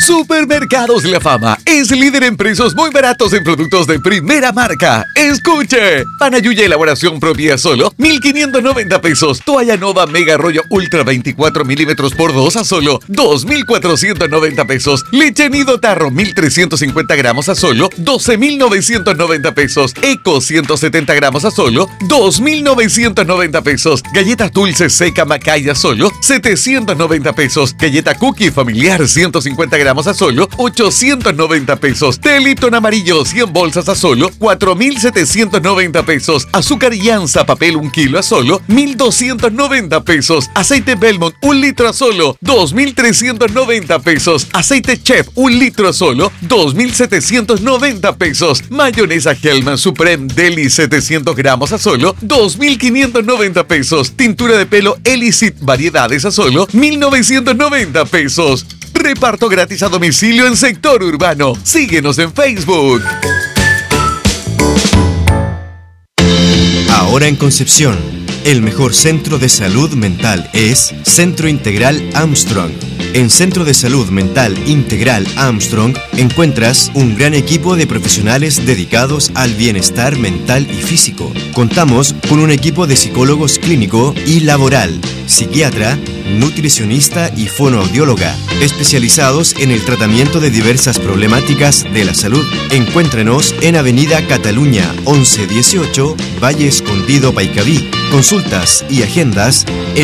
Supermercados La Fama es líder en precios muy baratos en productos de primera marca. Escuche, Panayuya elaboración propia solo 1,590 pesos. Toalla Nova Mega Rollo Ultra 24 milímetros por 2 a solo 2,490 pesos. Leche Nido Tarro 1,350 gramos a solo 12,990 pesos. Eco 170 gramos a solo 2,990 pesos. Galletas dulces seca Macaya solo 790 pesos. Galleta Cookie familiar 150 gramos a solo 890 pesos. Té Lipton amarillo 100 bolsas a solo 4,790 pesos. Azúcar Llanza papel 1 kilo a solo 1,290 pesos. Aceite Belmont 1 litro a solo 2,390 pesos. Aceite Chef 1 litro a solo 2,790 pesos. Mayonesa Hellman Supreme Deli 700 gramos a solo 2,590 pesos. Tintura de pelo Elicit variedades a solo 1,990 pesos. Reparto gratis a domicilio en sector urbano. Síguenos en Facebook. Ahora en Concepción, el mejor centro de salud mental es Centro Integral Armstrong. En Centro de Salud Mental Integral Armstrong encuentras un gran equipo de profesionales dedicados al bienestar mental y físico. Contamos con un equipo de psicólogos clínico y laboral, psiquiatra, nutricionista y fonoaudióloga, especializados en el tratamiento de diversas problemáticas de la salud. Encuéntrenos en Avenida Cataluña 1118, Valle Escondido, Paicaví. Consultas y agendas en